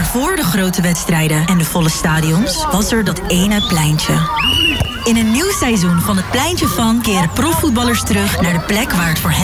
voor de grote wedstrijden en de volle stadions was er dat ene pleintje. In een nieuw seizoen van het Pleintje van keren profvoetballers terug naar de plek waar het voor hen